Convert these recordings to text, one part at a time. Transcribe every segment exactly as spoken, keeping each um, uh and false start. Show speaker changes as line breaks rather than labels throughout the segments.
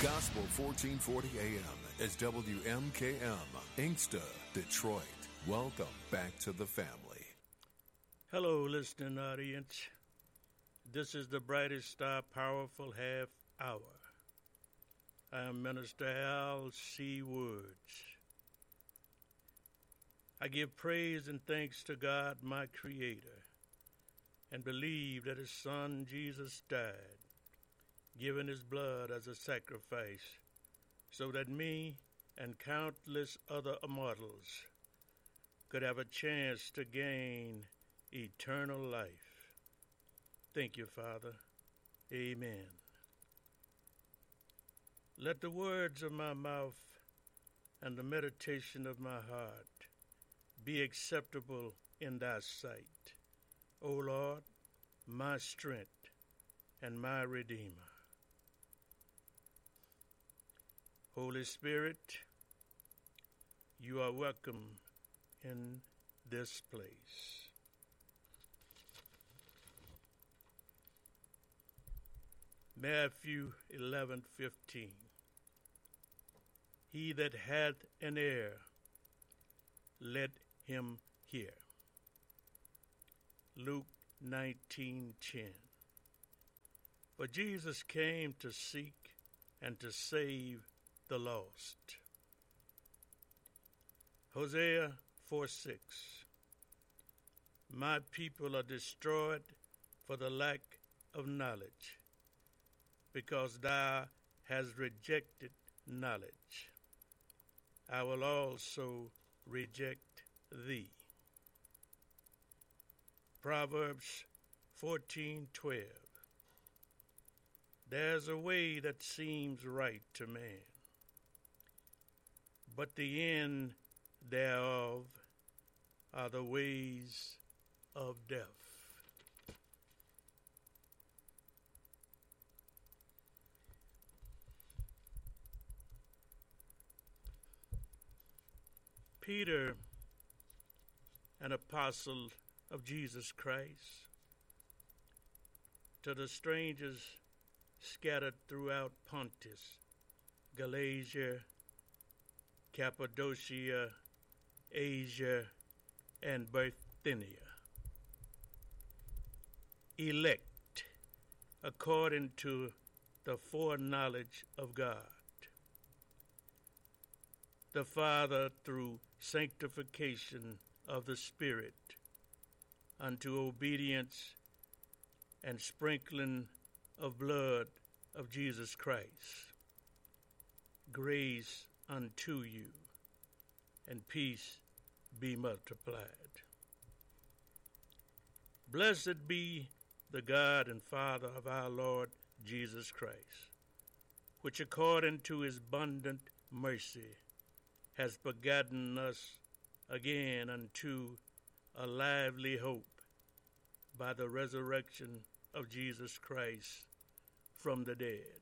Gospel fourteen forty A M is W M K M, Inkster, Detroit. Welcome back to the family.
Hello, listening audience. This is the Brightest Star Powerful Half Hour. I am Minister Al C. Woods. I give praise and thanks to God, my Creator, and believe that His Son Jesus died, giving His blood as a sacrifice, so that me and countless other immortals could have a chance to gain eternal life. Thank you, Father. Amen. Let the words of my mouth and the meditation of my heart be acceptable in thy sight, O Lord, my strength and my Redeemer. Holy Spirit, you are welcome in this place. Matthew eleven fifteen. He that hath an ear, let him hear. Luke nineteen ten. For Jesus came to seek and to save the lost. Hosea four six. My people are destroyed for the lack of knowledge, because thou hast rejected knowledge. I will also reject thee. Proverbs fourteen twelve. There's a way that seems right to man, but the end thereof are the ways of death. Peter, an apostle of Jesus Christ, to the strangers scattered throughout Pontus, Galatia, Cappadocia, Asia, and Bithynia. Elect according to the foreknowledge of God, the Father through sanctification of the Spirit unto obedience and sprinkling of blood of Jesus Christ. Grace unto you, and peace be multiplied. Blessed be the God and Father of our Lord Jesus Christ, which according to his abundant mercy has begotten us again unto a lively hope by the resurrection of Jesus Christ from the dead.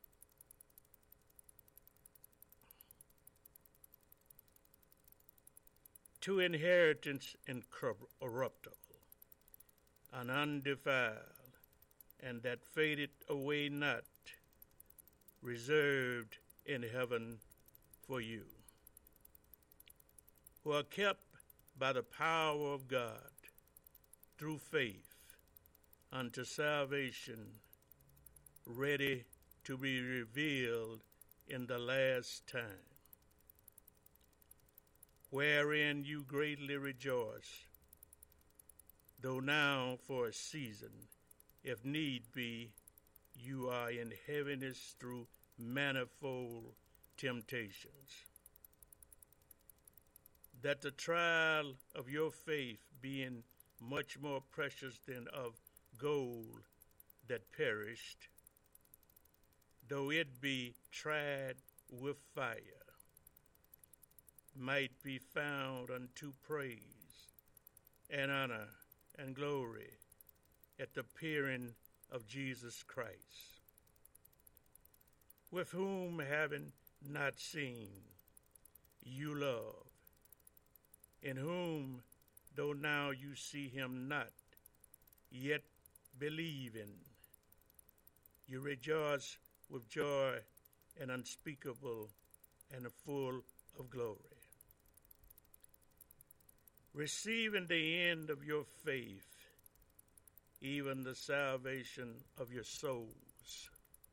To inheritance incorruptible, and undefiled, and that fadeth away not, reserved in heaven for you, who are kept by the power of God through faith unto salvation, ready to be revealed in the last time, wherein you greatly rejoice, though now for a season, if need be, you are in heaviness through manifold temptations, that the trial of your faith, being much more precious than of gold that perished, though it be tried with fire, might be found unto praise and honor and glory at the appearing of Jesus Christ, with whom, having not seen, you love, in whom, though now you see him not, yet believing, you rejoice with joy and unspeakable and full of glory. Receiving the end of your faith, even the salvation of your souls,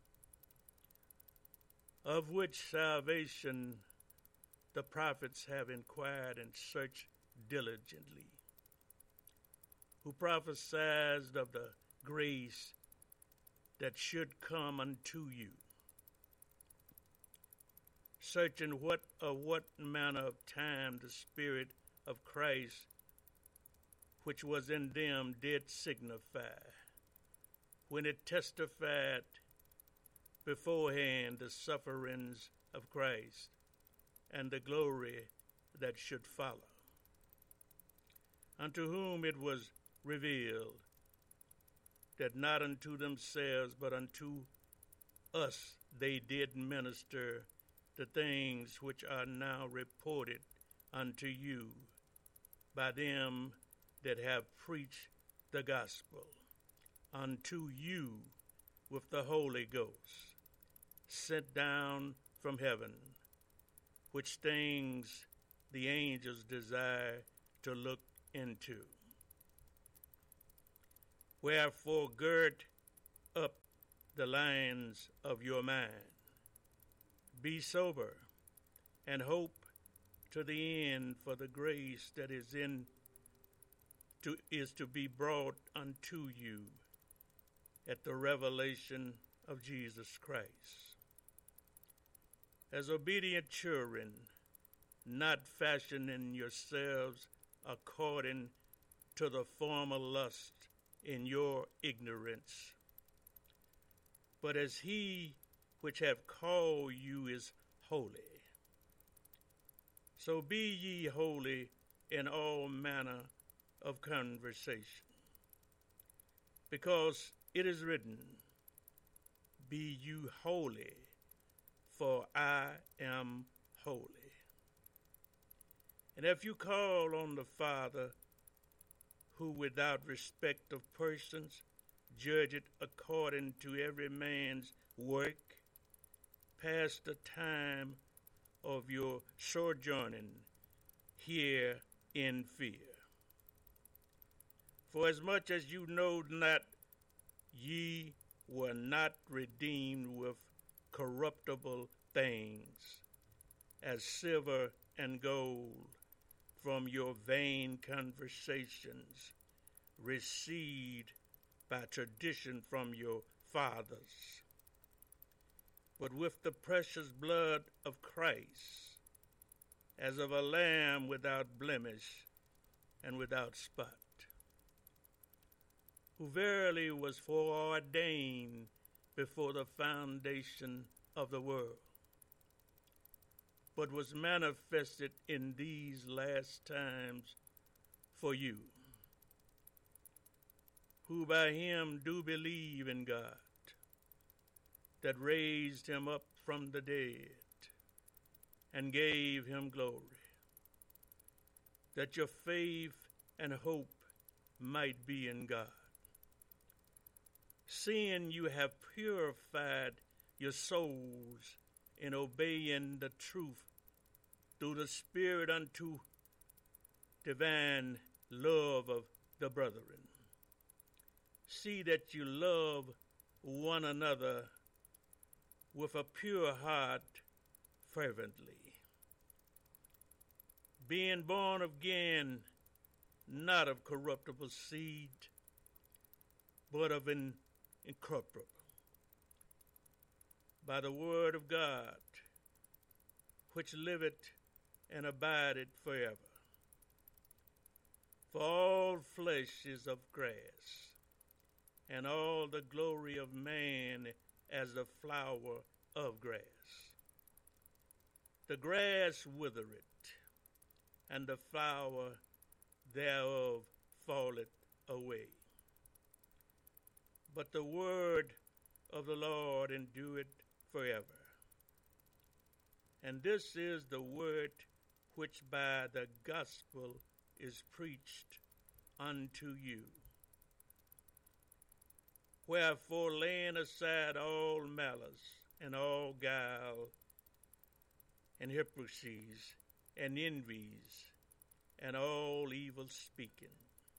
of which salvation the prophets have inquired and searched diligently, who prophesied of the grace that should come unto you, searching what or what manner of time the Spirit of Christ which was in them did signify, when it testified beforehand the sufferings of Christ and the glory that should follow, unto whom it was revealed that not unto themselves but unto us they did minister the things which are now reported unto you by them that have preached the gospel unto you with the Holy Ghost, sent down from heaven, which things the angels desire to look into. Wherefore gird up the loins of your mind, be sober, and hope to the end for the grace that is in to is to be brought unto you at the revelation of Jesus Christ. As obedient children, not fashioning yourselves according to the former lust in your ignorance, but as he which hath called you is holy, so be ye holy in all manner of conversation, because it is written, be you holy, for I am holy. And if you call on the Father, who without respect of persons judgeth according to every man's work, pass the time of your sojourning here in fear. For as much as you know not, ye were not redeemed with corruptible things, as silver and gold, from your vain conversations, received by tradition from your fathers, but with the precious blood of Christ, as of a lamb without blemish and without spot, who verily was foreordained before the foundation of the world, but was manifested in these last times for you, who by him do believe in God, that raised him up from the dead and gave him glory, that your faith and hope might be in God, seeing you have purified your souls in obeying the truth through the Spirit unto divine love of the brethren. See that you love one another with a pure heart fervently, being born again, not of corruptible seed, but of an incorruptible, by the word of God, which liveth and abideth forever. For all flesh is of grass, and all the glory of man as the flower of grass. The grass withereth, and the flower thereof falleth away. But the word of the Lord endureth forever. And this is the word which by the gospel is preached unto you. Wherefore, laying aside all malice and all guile and hypocrisies and envies and all evil speaking.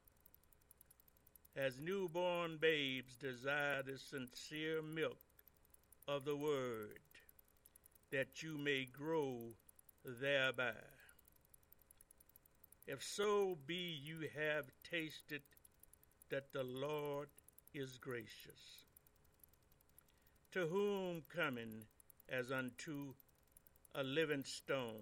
As newborn babes desire the sincere milk of the word, that you may grow thereby. If so be you have tasted that the Lord is gracious, to whom coming as unto a living stone,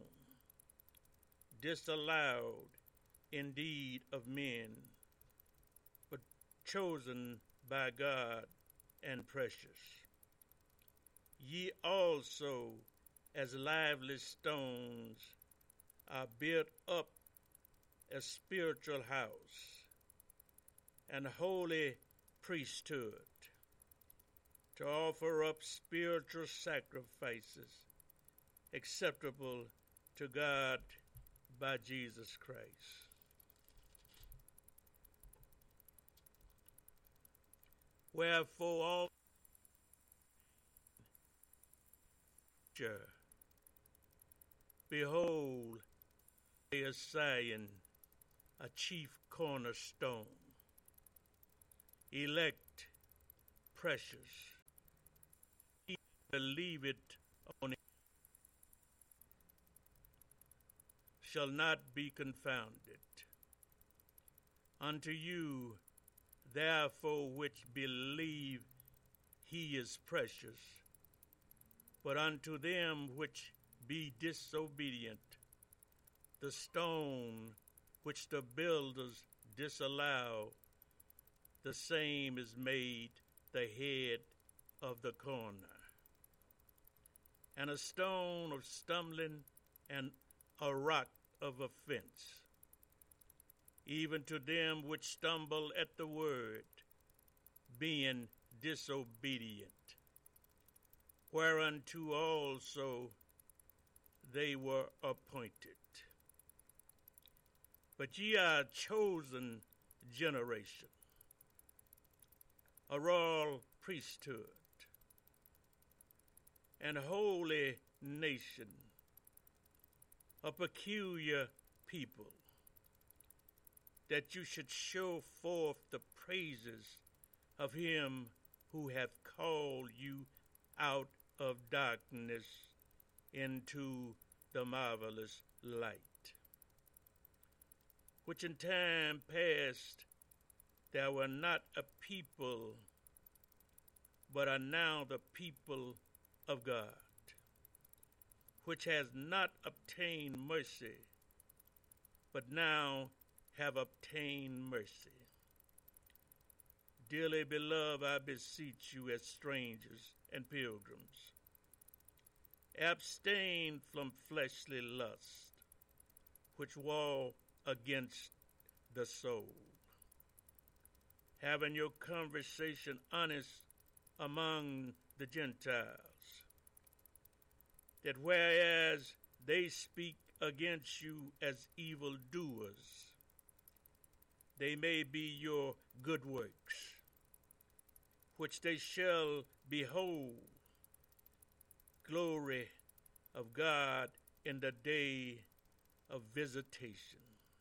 disallowed indeed of men, but chosen by God and precious. Ye also, as lively stones, are built up a spiritual house and holy priesthood, to offer up spiritual sacrifices acceptable to God by Jesus Christ. Wherefore all behold, they are Zion, a chief cornerstone, elect, precious. He believe it on it shall not be confounded. Unto you, therefore, which believe, he is precious. But unto them which be disobedient, the stone which the builders disallow, the same is made the head of the corner, and a stone of stumbling and a rock of offense, even to them which stumble at the word, being disobedient, whereunto also they were appointed. But ye are a chosen generation, a royal priesthood, and a holy nation, a peculiar people, that you should show forth the praises of him who hath called you out of darkness into the marvelous light, which in time past there were not a people, but are now the people of God, which has not obtained mercy, but now have obtained mercy. Dearly beloved, I beseech you as strangers and pilgrims, abstain from fleshly lust, which war against the soul, having your conversation honest among the Gentiles, that whereas they speak against you as evildoers, they may be your good works, which they shall behold glory of God in the day of visitation.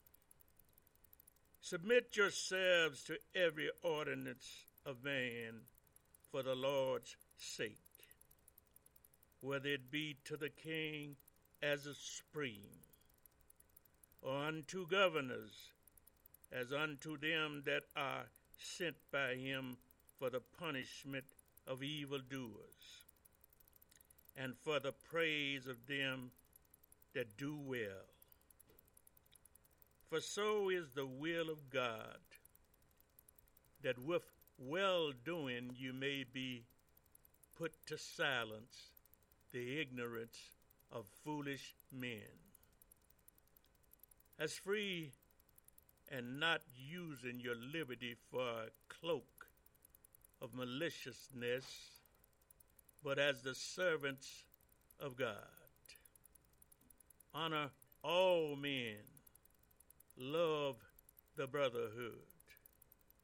Submit yourselves to every ordinance of man for the Lord's sake, whether it be to the king as a supreme, or unto governors as unto them that are sent by him for the punishment of evildoers, and for the praise of them that do well. For so is the will of God, that with well-doing you may be put to silence the ignorance of foolish men, as free and not using your liberty for a cloak of maliciousness, but as the servants of God. Honor all men, love the brotherhood,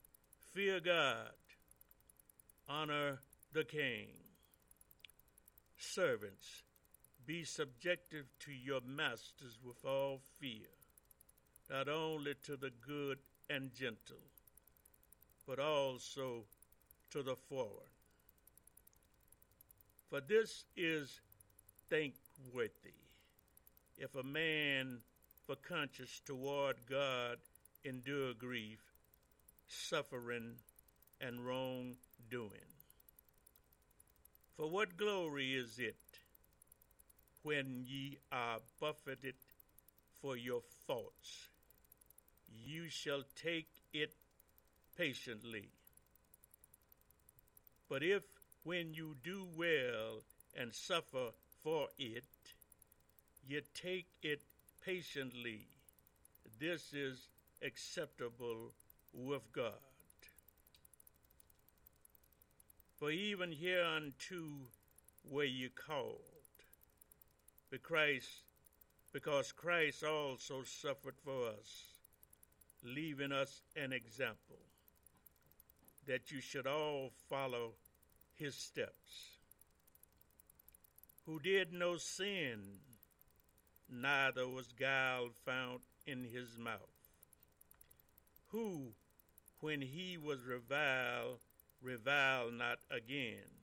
fear God, honor the king. Servants, be subjective to your masters with all fear, not only to the good and gentle, but also to the foreign. For this is thankworthy, if a man for conscience toward God endure grief, suffering, and wrongdoing. For what glory is it when ye are buffeted for your faults? You shall take it patiently. But if when you do well and suffer for it, ye take it patiently, this is acceptable with God. For even hereunto were ye called, because Christ also suffered for us, leaving us an example, that you should all follow his steps, who did no sin, neither was guile found in his mouth, who, when he was reviled, reviled not again,